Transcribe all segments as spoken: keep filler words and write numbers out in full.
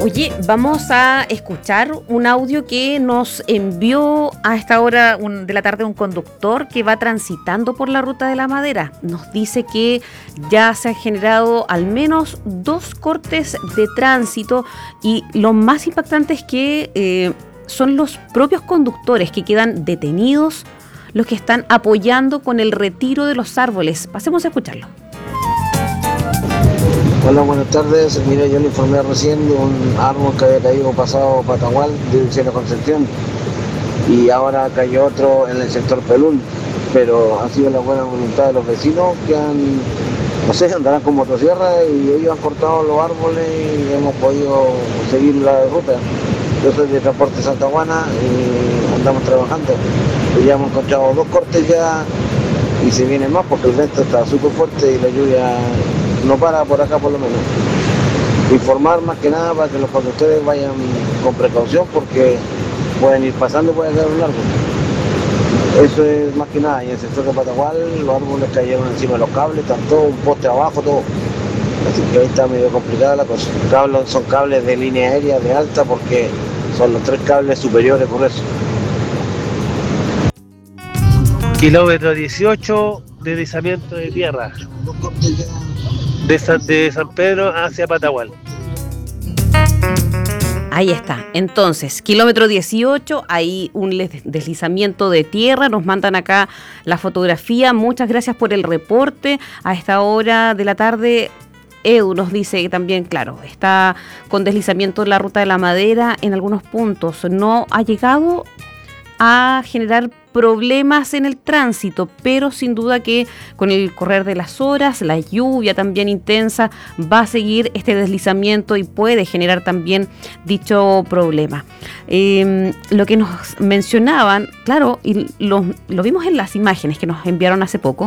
Oye, vamos a escuchar un audio que nos envió a esta hora un- de la tarde un conductor que va transitando por la ruta de la madera. Nos dice que ya se han generado al menos dos cortes de tránsito y lo más impactante es que eh, son los propios conductores que quedan detenidos los que están apoyando con el retiro de los árboles. Pasemos a escucharlo. Hola, buenas tardes. Mira, yo le informé recién de un árbol que había caído pasado Patagual, dirección a Concepción, y ahora cayó otro en el sector Pelún, pero ha sido la buena voluntad de los vecinos que han, no sé, andarán con motosierra y ellos han cortado los árboles y hemos podido seguir la ruta. Yo soy de Transporte Santa Juana y andamos trabajando. Y ya hemos encontrado dos cortes ya y se viene más porque el viento está súper fuerte y la lluvia no para por acá por lo menos. Informar más que nada para que los conductores vayan con precaución porque pueden ir pasando y pueden caer un árbol. Eso es más que nada. Y en el sector de Patagual los árboles cayeron encima de los cables, están todos, un poste abajo, todo. Así que ahí está medio complicada la cosa. Cables, son cables de línea aérea de alta porque son los tres cables superiores por eso. Kilómetro dieciocho, deslizamiento de tierra. De San, de San Pedro hacia Patagual. Ahí está. Entonces, kilómetro dieciocho, hay un deslizamiento de tierra. Nos mandan acá la fotografía. Muchas gracias por el reporte. A esta hora de la tarde, Edu nos dice que también, claro, está con deslizamiento en la ruta de la madera en algunos puntos. No ha llegado a generar problemas en el tránsito, pero sin duda que con el correr de las horas, la lluvia también intensa, va a seguir este deslizamiento y puede generar también dicho problema. Eh, lo que nos mencionaban, claro, y lo, lo vimos en las imágenes que nos enviaron hace poco,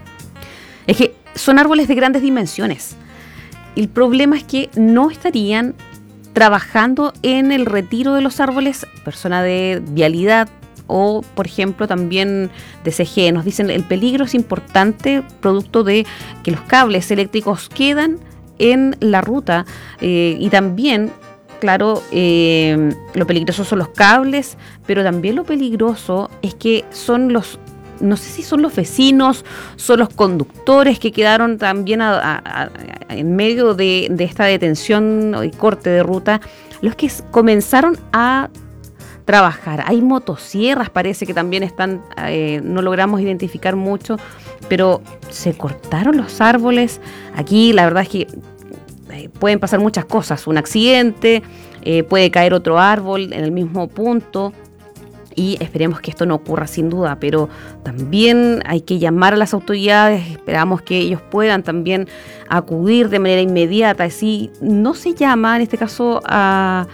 es que son árboles de grandes dimensiones. El problema es que no estarían trabajando en el retiro de los árboles, persona de vialidad o, por ejemplo, también de C G E. Nos dicen el peligro es importante producto de que los cables eléctricos quedan en la ruta eh, y también, claro, eh, lo peligroso son los cables, pero también lo peligroso es que son los no sé si son los vecinos, son los conductores que quedaron también a, a, a, en medio de, de esta detención y corte de ruta, los que comenzaron a trabajar. Hay motosierras, parece que también están, eh, no logramos identificar mucho, pero se cortaron los árboles. Aquí la verdad es que eh, pueden pasar muchas cosas, un accidente, eh, puede caer otro árbol en el mismo punto. Y esperemos que esto no ocurra sin duda, pero también hay que llamar a las autoridades, esperamos que ellos puedan también acudir de manera inmediata. Si no se llama, en este caso, a,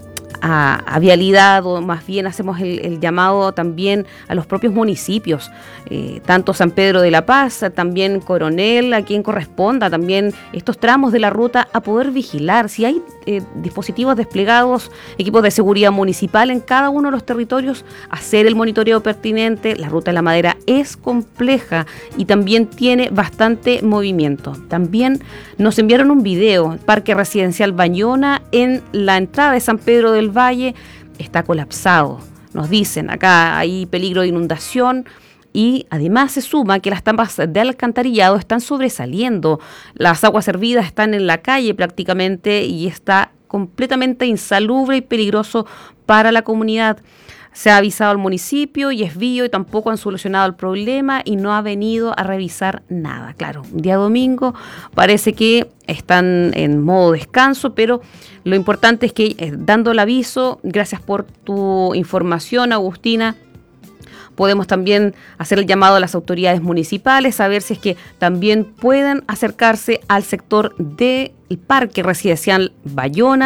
a, a vialidad, o más bien hacemos el, el llamado también a los propios municipios, eh, tanto San Pedro de la Paz, también Coronel, a quien corresponda también estos tramos de la ruta, a poder vigilar si hay eh, dispositivos desplegados, equipos de seguridad municipal en cada uno de los territorios, hacer el monitoreo pertinente. La ruta de la madera es compleja y también tiene bastante movimiento. También nos enviaron un video, Parque Residencial Bayona, en la entrada de San Pedro del Valle, está colapsado. Nos dicen acá hay peligro de inundación. Y además se suma que las tapas de alcantarillado están sobresaliendo, las aguas hervidas están en la calle prácticamente y está completamente insalubre y peligroso para la comunidad. Se ha avisado al municipio y Esvío y tampoco han solucionado el problema y no ha venido a revisar nada. Claro, un día domingo parece que están en modo descanso, pero lo importante es que eh, dando el aviso, gracias por tu información, Agustina, podemos también hacer el llamado a las autoridades municipales a ver si es que también puedan acercarse al sector del Parque Residencial Bayona.